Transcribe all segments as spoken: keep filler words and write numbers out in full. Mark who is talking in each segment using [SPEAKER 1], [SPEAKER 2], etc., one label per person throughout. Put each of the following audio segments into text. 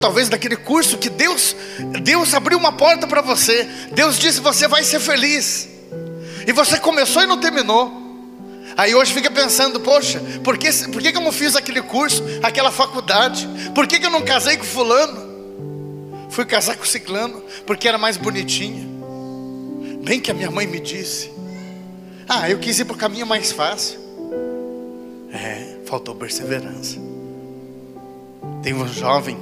[SPEAKER 1] talvez daquele curso que Deus, Deus abriu uma porta para você. Deus disse: você vai ser feliz. E você começou e não terminou. Aí hoje fica pensando: poxa, por que, por que que eu não fiz aquele curso, aquela faculdade? Por que que eu não casei com fulano? Fui casar com ciclano porque era mais bonitinha. Bem que a minha mãe me disse. Ah, eu quis ir para o caminho mais fácil. É, faltou perseverança. Tem um jovem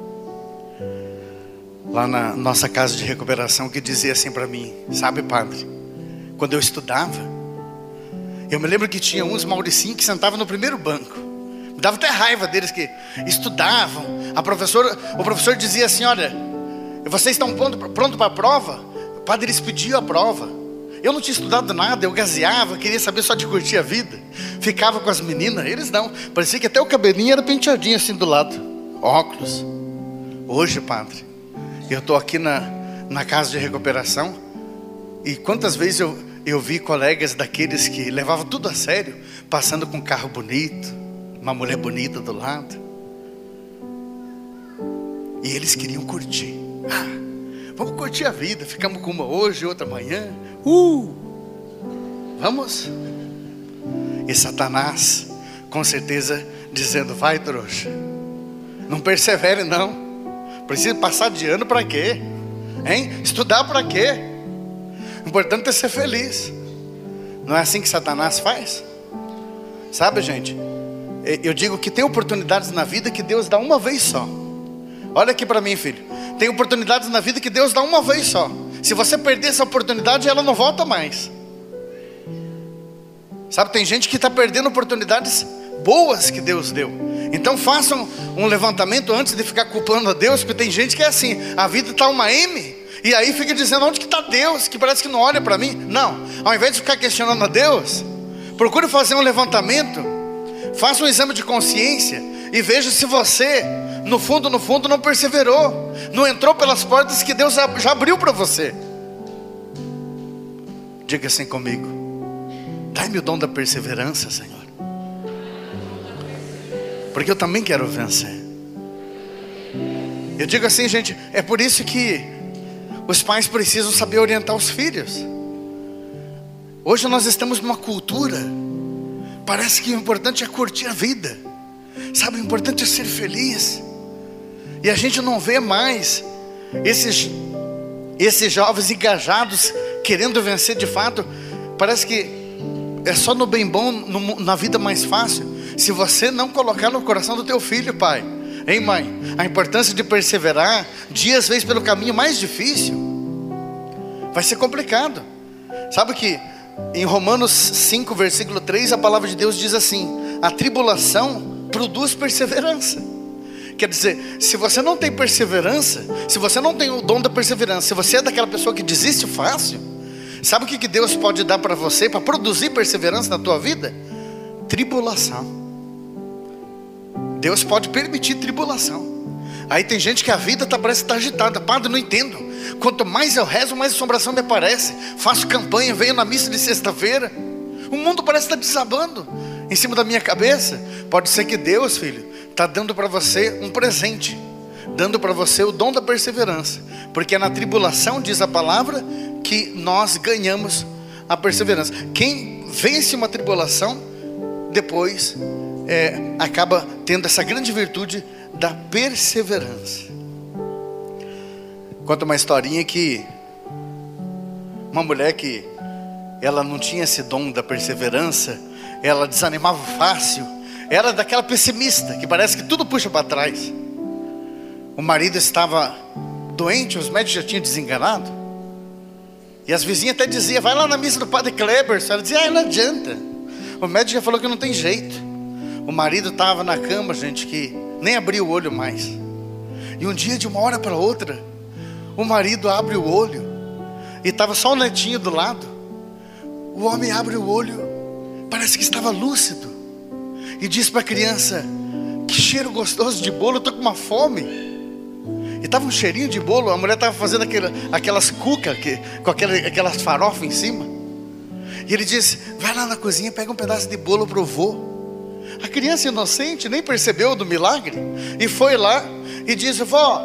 [SPEAKER 1] lá na nossa casa de recuperação que dizia assim para mim: sabe, padre, quando eu estudava, eu me lembro que tinha uns Mauricinhos que sentavam no primeiro banco. Me dava até raiva deles que estudavam. A professora, o professor dizia assim: olha, vocês estão prontos pronto para a prova? O padre, eles pediam a prova. Eu não tinha estudado nada, eu gazeava, queria saber só de curtir a vida. Ficava com as meninas, eles não. Parecia que até o cabelinho era penteadinho assim do lado. Óculos. Hoje, padre, eu estou aqui na, na casa de recuperação. E quantas vezes eu, eu vi colegas daqueles que levavam tudo a sério, passando com um carro bonito, uma mulher bonita do lado. E eles queriam curtir. Ah, vamos curtir a vida. Ficamos com uma hoje, outra amanhã. Uh! Vamos? E Satanás, com certeza, dizendo: vai, trouxa, não persevere não. Precisa passar de ano para quê? Hein? Estudar para quê? O importante é ser feliz. Não é assim que Satanás faz? Sabe, gente, eu digo que tem oportunidades na vida que Deus dá uma vez só. Olha aqui para mim, filho. Tem oportunidades na vida que Deus dá uma vez só. Se você perder essa oportunidade, ela não volta mais. Sabe, tem gente que está perdendo oportunidades boas que Deus deu. Então façam um levantamento antes de ficar culpando a Deus, porque tem gente que é assim: a vida está uma M, e aí fica dizendo: onde que está Deus? Que parece que não olha para mim. Não, ao invés de ficar questionando a Deus, procure fazer um levantamento. Faça um exame de consciência e veja se você, no fundo, no fundo, não perseverou, não entrou pelas portas que Deus já abriu para você. Diga assim comigo: dai-me o dom da perseverança, Senhor, porque eu também quero vencer. Eu digo assim, gente, é por isso que os pais precisam saber orientar os filhos. Hoje nós estamos numa cultura, parece que o importante é curtir a vida, sabe, o importante é ser feliz. E a gente não vê mais esses, esses jovens engajados, querendo vencer de fato. Parece que é só no bem bom, no, na vida mais fácil. Se você não colocar no coração do teu filho, pai, hein, mãe, a importância de perseverar, dias vezes pelo caminho mais difícil, vai ser complicado. Sabe que em Romanos cinco, versículo três, a palavra de Deus diz assim: a tribulação produz perseverança. Quer dizer, se você não tem perseverança, se você não tem o dom da perseverança, se você é daquela pessoa que desiste fácil, sabe o que Deus pode dar para você, para produzir perseverança na tua vida? Tribulação. Deus pode permitir tribulação. Aí tem gente que a vida tá, parece que está agitada. Padre, não entendo. Quanto mais eu rezo, mais assombração me aparece. Faço campanha, venho na missa de sexta-feira, o mundo parece estar desabando em cima da minha cabeça. Pode ser que Deus, filho, está dando para você um presente, dando para você o dom da perseverança, porque é na tribulação, diz a palavra, que nós ganhamos a perseverança. Quem vence uma tribulação, depois é, acaba tendo essa grande virtude da perseverança. Conta uma historinha que uma mulher que ela não tinha esse dom da perseverança, ela desanimava fácil, era daquela pessimista que parece que tudo puxa para trás. O marido estava doente, os médicos já tinham desenganado, e as vizinhas até diziam: vai lá na missa do padre Kleber. Ela dizia: ah, não adianta, o médico já falou que não tem jeito. O marido estava na cama, gente, que nem abria o olho mais. E um dia, de uma hora para outra, o marido abre o olho, e estava só o netinho do lado. O homem abre o olho, parece que estava lúcido, e diz para a criança: que cheiro gostoso de bolo, eu estou com uma fome. E estava um cheirinho de bolo, a mulher estava fazendo aquele, aquelas cucas que, com aquele, aquelas farofas em cima. E ele disse: vai lá na cozinha, pega um pedaço de bolo para o vô. A criança inocente nem percebeu do milagre, e foi lá e diz: vó,